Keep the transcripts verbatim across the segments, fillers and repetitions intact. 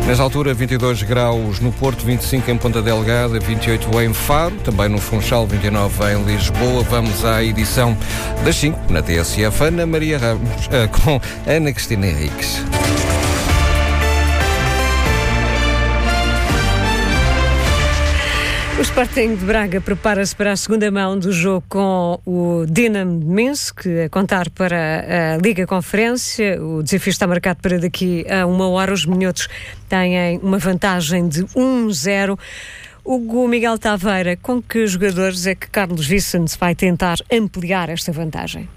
Nesta altura, vinte e dois graus no Porto, vinte e cinco em Ponta Delgada, vinte e oito em Faro, também no Funchal, vinte e nove em Lisboa. Vamos à edição das cinco na T S F. Ana Maria Ramos, uh, com Ana Cristina Henriques. O Sporting de Braga prepara-se para a segunda mão do jogo com o Dinamo de Minsk, a contar para a Liga Conferência. O desafio está marcado para daqui a uma hora. Os minhotos têm uma vantagem de um zero. Hugo Miguel Taveira, com que jogadores é que Carlos Vicente vai tentar ampliar esta vantagem?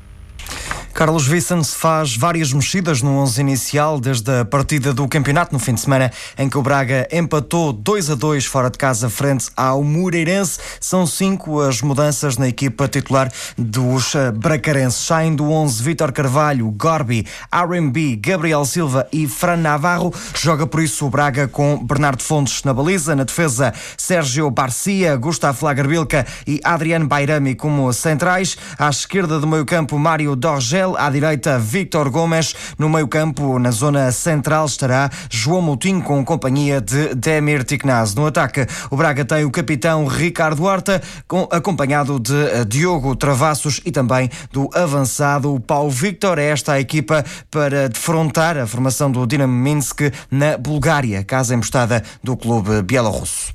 Carlos Vicente faz várias mexidas no onze inicial desde a partida do campeonato no fim de semana, em que o Braga empatou dois a dois fora de casa frente ao Moreirense. São cinco as mudanças na equipa titular dos bracarenses. Saem do onze Vítor Carvalho, Gorbi, R M B, Gabriel Silva e Fran Navarro. Joga por isso o Braga com Bernardo Fontes na baliza. Na defesa, Sérgio Barcia, Gustavo Lagerbilka e Adriano Bairami como centrais. À esquerda do meio-campo, Mário Dorgel. À direita, Víctor Gomes. No meio-campo, na zona central, estará João Moutinho com companhia de Demir Tiknaz. No ataque, o Braga tem o capitão Ricardo Horta, com, acompanhado de Diogo Travassos e também do avançado Paulo Victor. É esta a equipa para defrontar a formação do Dinamo Minsk na Bulgária, casa emprestada do clube bielorrusso.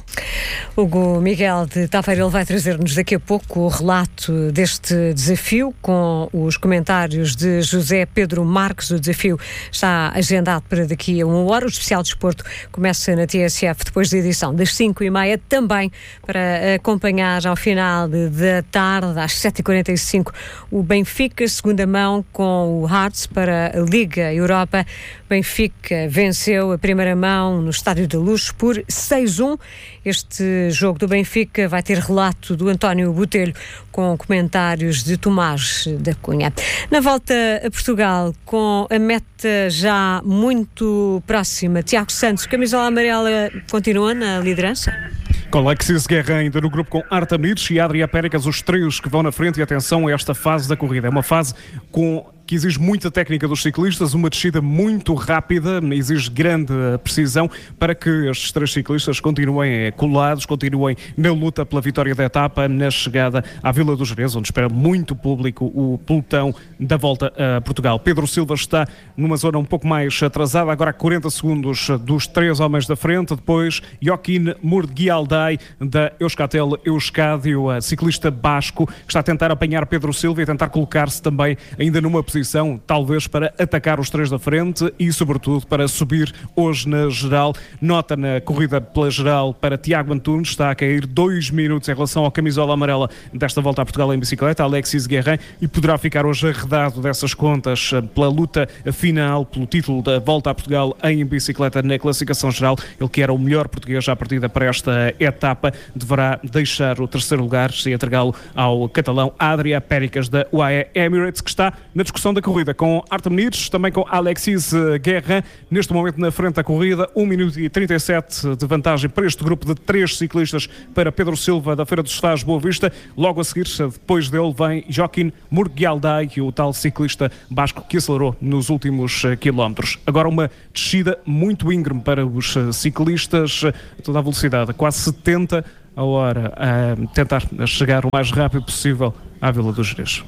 Hugo Miguel de Taveira, ele vai trazer-nos daqui a pouco o relato deste desafio com os comentários de José Pedro Marques. O desafio está agendado para daqui a uma hora. O especial de desporto começa na T S F depois da edição das cinco e meia, também para acompanhar ao final da tarde, às sete e quarenta e cinco, o Benfica, segunda mão com o Hearts para a Liga Europa. Benfica venceu a primeira mão no Estádio da Luz por seis a um. Este jogo do Benfica vai ter relato do António Botelho com comentários de Tomás da Cunha. Na volta a Portugal, com a meta já muito próxima, Tiago Santos, camisola amarela, continua na liderança? Com Alexis Guerra ainda no grupo com Artem Nitsch e Adrià Péricas, os três que vão na frente. E atenção a esta fase da corrida. É uma fase com... que exige muita técnica dos ciclistas, uma descida muito rápida, exige grande precisão para que estes três ciclistas continuem colados, continuem na luta pela vitória da etapa, na chegada à Vila do Jerez, onde espera muito público o pelotão da volta a Portugal. Pedro Silva está numa zona um pouco mais atrasada, agora a quarenta segundos dos três homens da frente. Depois Joaquim Murguialdai da Euskaltel Euskadi, o ciclista basco, que está a tentar apanhar Pedro Silva e a tentar colocar-se também ainda numa posição talvez para atacar os três da frente e sobretudo para subir hoje na geral. Nota na corrida pela geral para Tiago Antunes, está a cair dois minutos em relação à camisola amarela desta volta a Portugal em bicicleta, Alexis Guerra, e poderá ficar hoje arredado dessas contas pela luta final pelo título da volta a Portugal em bicicleta na classificação geral. Ele, que era o melhor português à partida para esta etapa, deverá deixar o terceiro lugar e entregá-lo ao catalão Adrià Péricas da U A E Emirates, que está na discussão da corrida com Artem Nitsch, também com Alexis Guerra, neste momento na frente da corrida, um minuto e trinta e sete de vantagem para este grupo de três ciclistas, para Pedro Silva da Feira dos Sofás Boa Vista. Logo a seguir, depois dele, vem Joaquim Murguialdai, o tal ciclista basco que acelerou nos últimos quilómetros. Agora uma descida muito íngreme para os ciclistas, a toda a velocidade, quase setenta a hora, a tentar chegar o mais rápido possível à Vila do Jerez.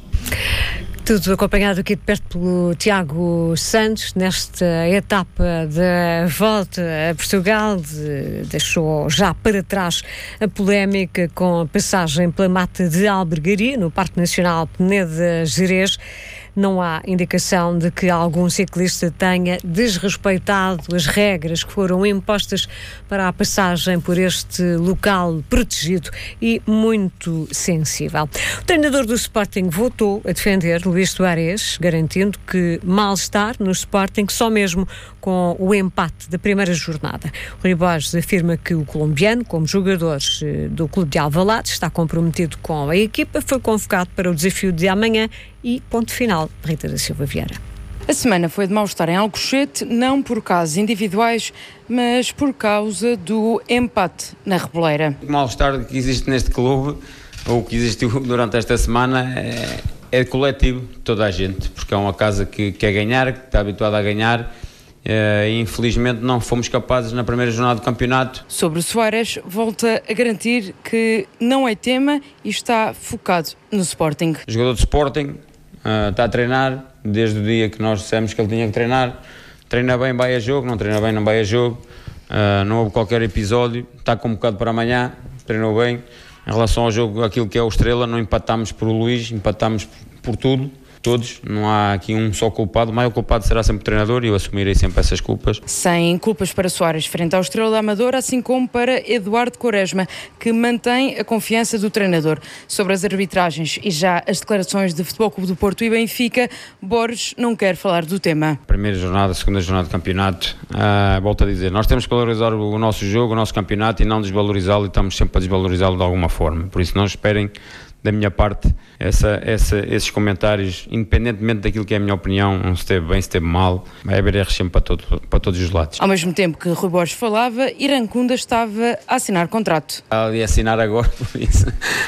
Tudo acompanhado aqui de perto pelo Tiago Santos, nesta etapa da volta a Portugal. De, deixou já para trás a polémica com a passagem pela mata de Albergaria, no Parque Nacional Peneda Gerês. Não há indicação de que algum ciclista tenha desrespeitado as regras que foram impostas para a passagem por este local protegido e muito sensível. O treinador do Sporting voltou a defender Luís Soares, garantindo que mal-estar no Sporting só mesmo com o empate da primeira jornada. O Rui Borges afirma que o colombiano, como jogador do clube de Alvalade, está comprometido com a equipa, foi convocado para o desafio de amanhã e ponto final. Rita da Silva Vieira. A semana foi de mal-estar em Alcochete, não por casos individuais, mas por causa do empate na Reboleira. O mal-estar que existe neste clube, ou que existiu durante esta semana, é, é coletivo de toda a gente, porque é uma casa que quer ganhar, que está habituada a ganhar, e infelizmente não fomos capazes na primeira jornada do campeonato. Sobre o Soares, volta a garantir que não é tema e está focado no Sporting. O jogador do Sporting uh, está a treinar desde o dia que nós dissemos que ele tinha que treinar. Treina bem, vai a jogo, não treina bem, não vai a jogo. Uh, não houve qualquer episódio, está convocado para amanhã, treinou bem. Em relação ao jogo, aquilo que é o Estrela, não empatámos por o Luís, empatámos por tudo. Todos, não há aqui um só culpado, o maior culpado será sempre o treinador e eu assumirei sempre essas culpas. Sem culpas para Soares frente ao Estrela da Amadora, assim como para Eduardo Quaresma, que mantém a confiança do treinador. Sobre as arbitragens e já as declarações de Futebol Clube do Porto e Benfica, Borges não quer falar do tema. Primeira jornada, segunda jornada de campeonato, uh, volto a dizer, nós temos que valorizar o nosso jogo, o nosso campeonato e não desvalorizá-lo, e estamos sempre a desvalorizá-lo de alguma forma, por isso não esperem da minha parte essa, essa, esses comentários, independentemente daquilo que é a minha opinião, não se esteve bem, se esteve mal, vai haver erros sempre para, todo, para todos os lados. Ao mesmo tempo que Rui Borges falava, Irankunda estava a assinar contrato. Ali a assinar agora, por isso.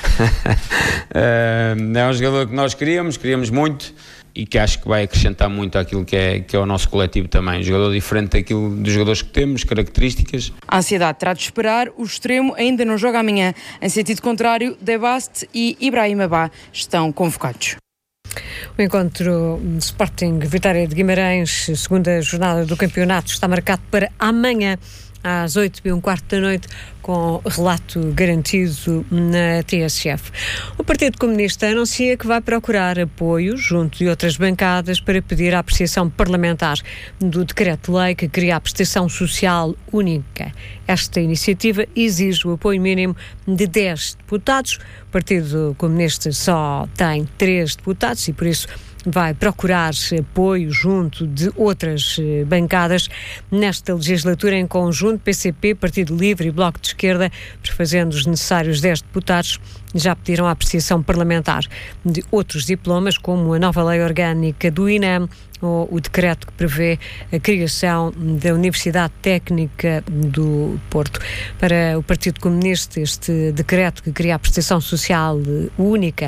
É um jogador que nós queríamos, queríamos muito, e que acho que vai acrescentar muito àquilo que é, que é o nosso coletivo também. Um jogador diferente daquilo dos jogadores que temos, características. A ansiedade terá de esperar, o extremo ainda não joga amanhã. Em sentido contrário, Debaste e Ibrahim Abá estão convocados. O encontro Sporting Vitória de Guimarães, segunda jornada do campeonato, está marcado para amanhã, às oito e um quarto da noite, com relato garantido na T S F. O Partido Comunista anuncia que vai procurar apoio junto de outras bancadas para pedir a apreciação parlamentar do decreto-lei que cria a prestação social única. Esta iniciativa exige o apoio mínimo de dez deputados. O Partido Comunista só tem três deputados e, por isso, vai procurar apoio junto de outras bancadas nesta legislatura em conjunto. P C P, Partido Livre e Bloco de Esquerda, prefazendo os necessários dez deputados, já pediram a apreciação parlamentar de outros diplomas, como a nova lei orgânica do I N E M ou o decreto que prevê a criação da Universidade Técnica do Porto. Para o Partido Comunista, este decreto que cria a prestação social única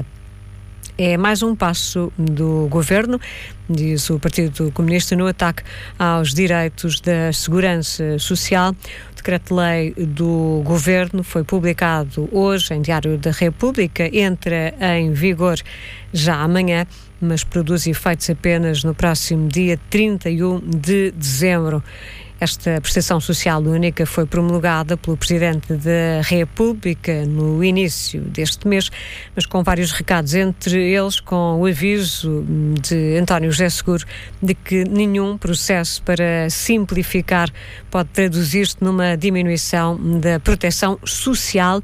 é mais um passo do governo, diz o Partido Comunista, no ataque aos direitos da segurança social. O decreto-lei do governo foi publicado hoje em Diário da República, entra em vigor já amanhã, mas produz efeitos apenas no próximo dia trinta e um de dezembro. Esta prestação social única foi promulgada pelo Presidente da República no início deste mês, mas com vários recados, entre eles com o aviso de António José Seguro de que nenhum processo para simplificar pode traduzir-se numa diminuição da proteção social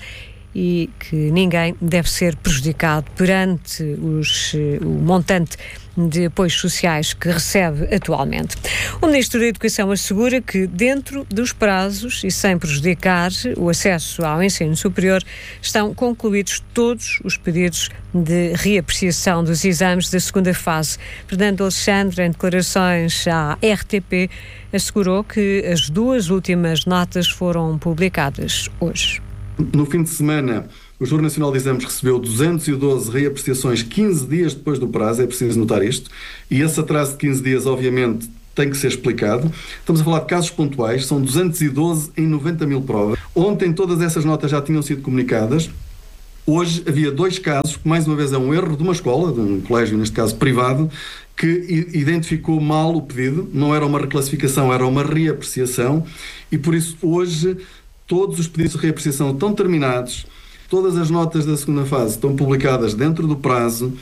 e que ninguém deve ser prejudicado perante os, o montante de apoios sociais que recebe atualmente. O Ministro da Educação assegura que, dentro dos prazos e sem prejudicar o acesso ao ensino superior, estão concluídos todos os pedidos de reapreciação dos exames da segunda fase. Fernando Alexandre, em declarações à R T P, assegurou que as duas últimas notas foram publicadas hoje. No fim de semana, o Júri Nacional de Exames recebeu duzentas e doze reapreciações quinze dias depois do prazo, é preciso notar isto, e esse atraso de quinze dias, obviamente, tem que ser explicado. Estamos a falar de casos pontuais, são duzentas e doze em noventa mil provas. Ontem todas essas notas já tinham sido comunicadas. Hoje havia dois casos, que mais uma vez é um erro de uma escola, de um colégio, neste caso privado, que identificou mal o pedido, não era uma reclassificação, era uma reapreciação, e por isso hoje todos os pedidos de reapreciação estão terminados, todas as notas da segunda fase estão publicadas dentro do prazo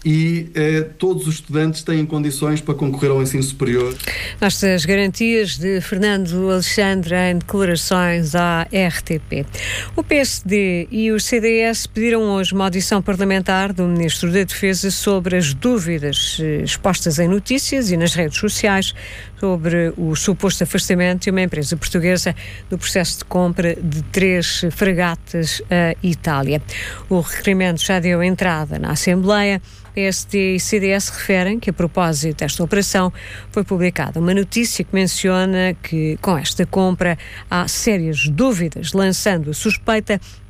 e eh, todos os estudantes têm condições para concorrer ao ensino superior. Estas garantias de Fernando Alexandre em declarações à R T P. O P S D e o C D S pediram hoje uma audição parlamentar do Ministro da Defesa sobre as dúvidas expostas em notícias e nas redes sociais sobre o suposto afastamento de uma empresa portuguesa do processo de compra de três fragatas à Itália. O requerimento já deu entrada na Assembleia. P S D e C D S referem que, a propósito desta operação, foi publicada uma notícia que menciona que, com esta compra, há sérias dúvidas, lançando a suspeita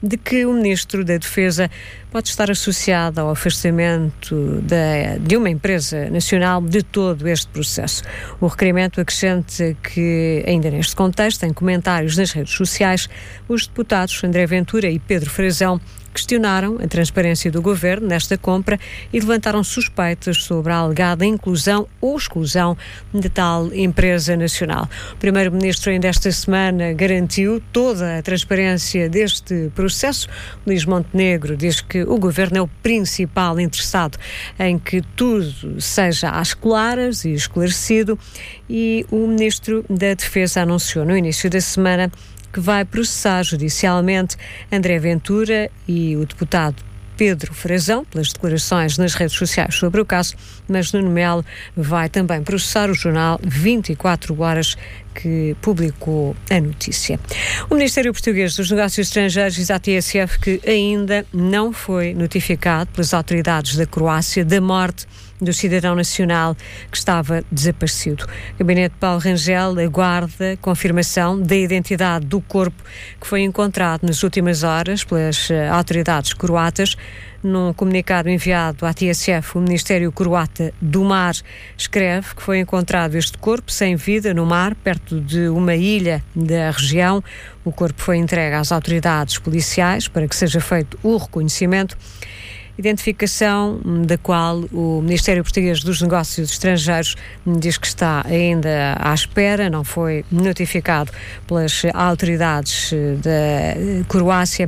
de que o Ministro da Defesa pode estar associado ao afastamento de, de uma empresa nacional de todo este processo. O requerimento acrescenta que, ainda neste contexto, em comentários nas redes sociais, os deputados André Ventura e Pedro Frazão questionaram a transparência do governo nesta compra e levantaram suspeitas sobre a alegada inclusão ou exclusão de tal empresa nacional. O primeiro-ministro ainda esta semana garantiu toda a transparência deste processo. Luís Montenegro diz que o governo é o principal interessado em que tudo seja às claras e esclarecido, e o ministro da Defesa anunciou no início da semana que vai processar judicialmente André Ventura e o deputado Pedro Frazão pelas declarações nas redes sociais sobre o caso, mas Nuno Melo vai também processar o jornal vinte e quatro horas que publicou a notícia. O Ministério Português dos Negócios Estrangeiros diz à T S F que ainda não foi notificado pelas autoridades da Croácia da morte do cidadão nacional que estava desaparecido. O Gabinete de Paulo Rangel aguarda confirmação da identidade do corpo que foi encontrado nas últimas horas pelas autoridades croatas. Num comunicado enviado à T S F, o Ministério Croata do Mar escreve que foi encontrado este corpo sem vida no mar, perto de uma ilha da região. O corpo foi entregue às autoridades policiais para que seja feito o reconhecimento. Identificação da qual o Ministério Português dos Negócios Estrangeiros diz que está ainda à espera, não foi notificado pelas autoridades da Croácia.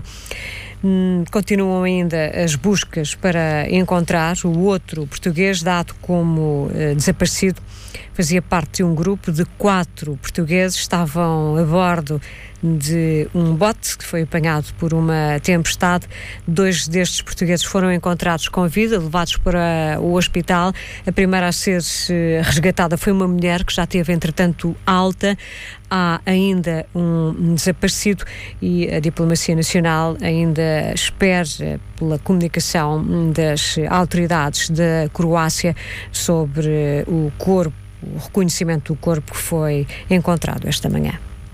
Continuam ainda as buscas para encontrar o outro português, dado como eh, desaparecido. Fazia parte de um grupo de quatro portugueses, estavam a bordo de um bote que foi apanhado por uma tempestade. Dois destes portugueses foram encontrados com vida, levados para o hospital. A primeira a ser resgatada foi uma mulher que já teve, entretanto, alta. Há ainda um desaparecido e a Diplomacia Nacional ainda espera pela comunicação das autoridades da Croácia sobre o corpo, o reconhecimento do corpo que foi encontrado esta manhã.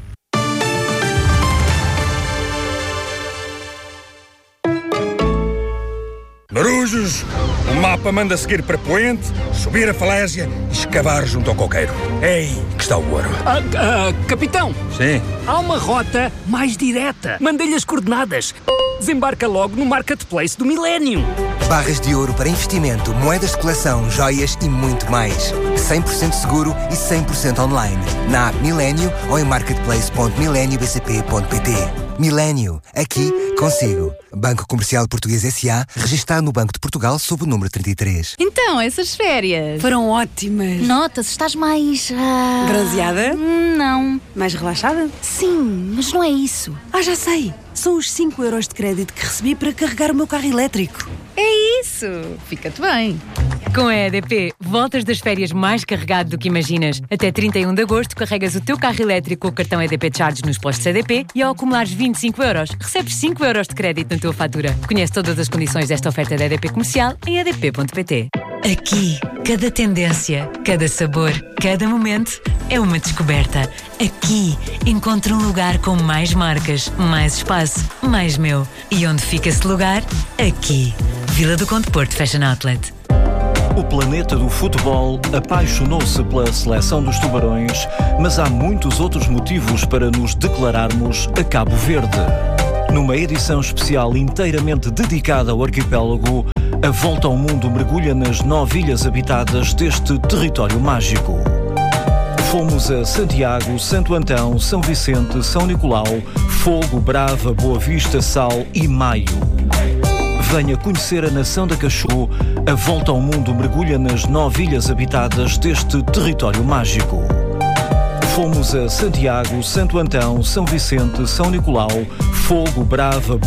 Narujos, o mapa manda seguir para Poente, subir a falésia e escavar junto ao coqueiro. É aí que está o ouro. Ah, ah, capitão! Sim? Há uma rota mais direta. Mandei-lhe as coordenadas. Desembarca logo no Marketplace do Milénio. Barras de ouro para investimento, moedas de coleção, joias e muito mais. cem por cento seguro e cem por cento online. Na app Milénio ou em marketplace ponto milenio b c p ponto p t. Milénio, aqui consigo. Banco Comercial Português S A, registado no Banco de Portugal sob o número trinta e três. Então, essas férias foram ótimas. Nota-se, estás mais... Uh... bronzeada? Não. Mais relaxada? Sim, mas não é isso. Ah, já sei. São os cinco euros de crédito que recebi para carregar o meu carro elétrico. É isso. Fica-te bem. Com a E D P, voltas das férias mais carregado do que imaginas. Até trinta e um de agosto, carregas o teu carro elétrico com o cartão E D P Charge nos postos E D P e ao acumulares vinte e cinco euros, recebes cinco euros de crédito na tua fatura. Conhece todas as condições desta oferta da E D P Comercial em e d p ponto p t. Aqui, cada tendência, cada sabor, cada momento é uma descoberta. Aqui, encontro um lugar com mais marcas, mais espaço, mais meu. E onde fica esse lugar? Aqui. Vila do Conde Porto Fashion Outlet. O planeta do futebol apaixonou-se pela seleção dos Tubarões, mas há muitos outros motivos para nos declararmos a Cabo Verde. Numa edição especial inteiramente dedicada ao arquipélago, a Volta ao Mundo mergulha nas nove ilhas habitadas deste território mágico. Fomos a Santiago, Santo Antão, São Vicente, São Nicolau, Fogo, Brava, Boa Vista, Sal e Maio. Venha conhecer a nação da Cachorro. A Volta ao Mundo mergulha nas nove ilhas habitadas deste território mágico. Fomos a Santiago, Santo Antão, São Vicente, São Nicolau, Fogo, Brava,